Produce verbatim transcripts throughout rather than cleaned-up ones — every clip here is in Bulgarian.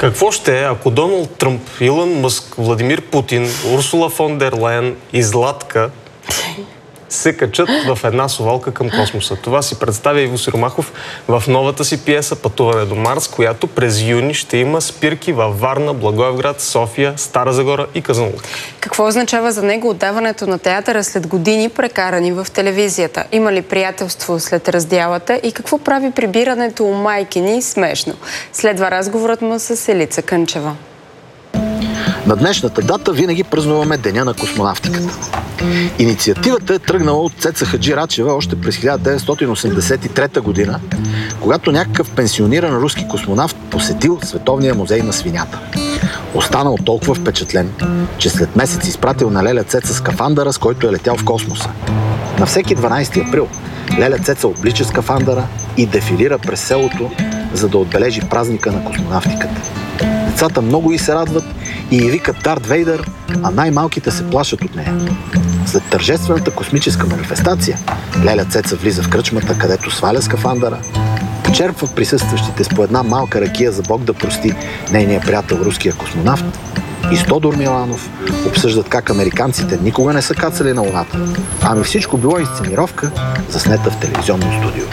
Какво ще е, ако Доналд Тръмп, Илон Мъск, Владимир Путин, Урсула фон дер Лайен и Златка се качат в една совалка към космоса? Това си представя Иво Сиромахов в новата си пиеса "Пътуване до Марс", която през юни ще има спирки във Варна, Благоевград, София, Стара Загора и Казанлък. Какво означава за него отдаването на театъра след години прекарани в телевизията? Има ли приятелство след раздялата и какво прави прибирането у майки ни смешно? Следва разговорът му с Елица Кънчева. На днешната дата винаги празнуваме Деня на космонавтиката. Инициативата е тръгнала от Цеца Хаджирачева още през хиляда деветстотин осемдесет и трета година, когато някакъв пенсиониран руски космонавт посетил Световния музей на свинята. Останал толкова впечатлен, че след месец изпратил на Леля Цеца скафандъра, с който е летял в космоса. На всеки дванадесети април Леля Цеца облича скафандъра и дефилира през селото, за да отбележи празника на космонавтиката. Децата много и се радват и й викат Дарт Вейдър, а най-малките се плашат от нея. След тържествената космическа манифестация, Леля Цеца влиза в кръчмата, където сваля скафандъра, почерпва присъстващите с по една малка ракия за Бог да прости нейния приятел, руския космонавт, и с Тодор Миланов обсъждат как американците никога не са кацали на Луната, ами всичко било инсценировка, заснета в телевизионно студио.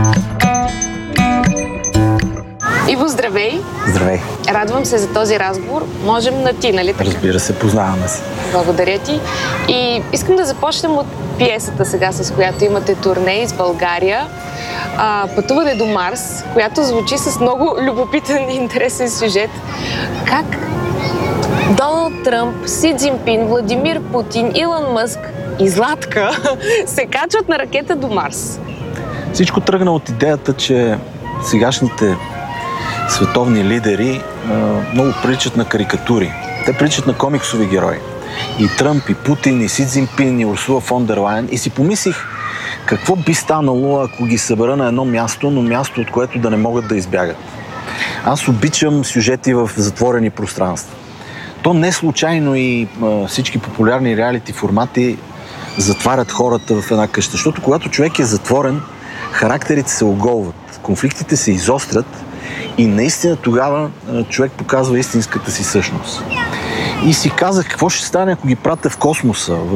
Иво, здравей! Здравей! Радвам се за този разговор. Можем на ти, нали така? Разбира се, познаваме се. Благодаря ти. И искам да започнем от пиесата сега, с която имате турне из България. А, "Пътуване до Марс", която звучи с много любопитен и интересен сюжет. Как Доналд Тръмп, Си Цзинпин, Владимир Путин, Илон Мъск и Златка се качват на ракета до Марс? Всичко тръгна от идеята, че сегашните световни лидери а, много приличат на карикатури. Те приличат на комиксови герои. И Тръмп, и Путин, и Си Цзинпин, и Урсула фон дер Лайен. И си помислих какво би станало, ако ги събера на едно място, но място, от което да не могат да избягат. Аз обичам сюжети в затворени пространства. То не случайно и а, всички популярни реалити формати затварят хората в една къща. Защото когато човек е затворен, характерите се оголват, конфликтите се изострят и наистина тогава а, човек показва истинската си същност. И си казах, какво ще стане, ако ги пратя в космоса, в